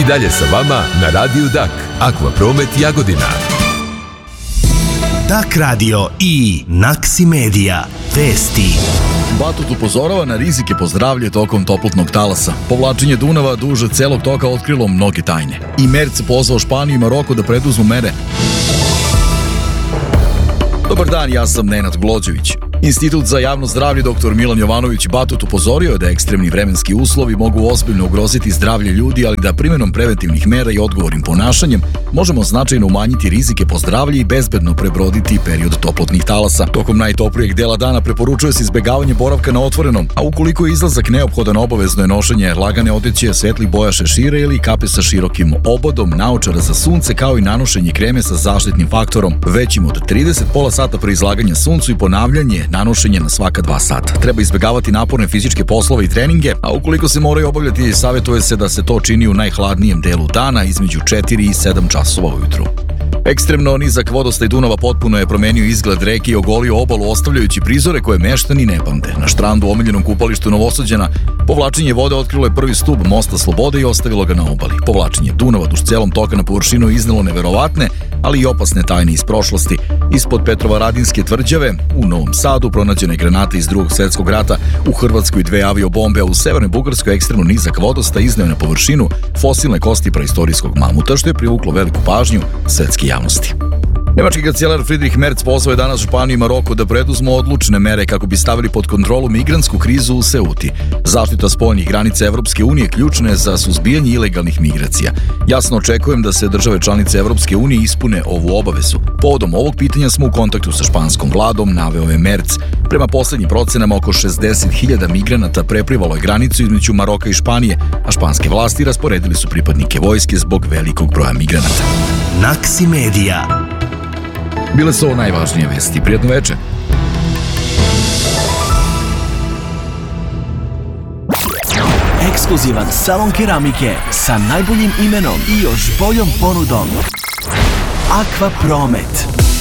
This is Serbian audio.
dalje sa vama na Radiju Dak, Akvapromet Jagodina. Dak radio i Naksi Media. Vesti. Batut upozorava na rizike po zdravlje tokom toplotnog talasa. Povlačenje Dunava duže celog toka otkrilo mnoge tajne. I Merc pozvao Španiju i Maroko da preduzmu mere. Dobar dan, ja sam Nenad Glođević. Institut za javno zdravlje dr. Milan Jovanović Batut upozorio je da ekstremni vremenski uslovi mogu ozbiljno ugroziti zdravlje ljudi, ali da primenom preventivnih mera i odgovornim ponašanjem možemo značajno umanjiti rizike po zdravlje i bezbedno prebroditi period toplotnih talasa. Tokom najtoplijeg dela dana preporučuje se izbegavanje boravka na otvorenom, a ukoliko je izlazak neophodan, obavezno je nošenje lagane odeće, svetlih boja šešira ili kape sa širokim obodom, naočara za sunce, kao i nanošenje kreme sa zaštitnim faktorom većim od 30 pola sata pre izlaganja suncu i ponavljanje nanošenje na svaka 2 sata. Treba izbegavati naporne fizičke poslove i treninge, a ukoliko se moraju obavljati, savjetuje se da se to čini u najhladnijem delu dana između 4 i 7 časova ujutru. Ekstremno nizak vodostaj Dunava potpuno je promenio izgled reke i ogolio obalu, ostavljajući prizore koje meštani ne pamte. Na štrandu u omiljenom kupalištu Novosađana povlačenje vode otkrilo je prvi stub mosta Slobode i ostavilo ga na obali. Povlačenje Dunava duž celom toka na površinu je iznelo neverovatne, ali i opasne tajne iz prošlosti. Ispod Petrovaradinske tvrđave u Novom Sadu pronađene granate iz Drugog svjetskog rata, u Hrvatskoj 2 aviobombe, a u severnoj Bugarskoj ekstremno nizak vodostaj izneo na površinu fosilne kosti praistorijskog mamuta, što je privuklo veliku pažnju svetske javnosti. Nemački kancelar Friedrich Merz pozvao je danas Španiju i Maroko da preduzmu odlučne mere kako bi stavili pod kontrolu migrantsku krizu u Seuti. Zaštita spoljnih granica Evropske unije ključna je za suzbijanje ilegalnih migracija. Jasno očekujem da se države članice Evropske unije ispune ovu obavezu. Povodom ovog pitanja smo u kontaktu sa španskom vladom, naveo je Merz. Prema poslednjim procenama, oko 60.000 migranata preplivalo je granicu između Maroka i Španije, a španske vlasti rasporedili su pripadnike vojske zbog velikog broja migranata. Naksi Media. Bile su ovo najvažnije vesti. Prijetno večer. Ekskluzivan salon keramike sa najboljim imenom i još boljom ponudom. Akvapromet.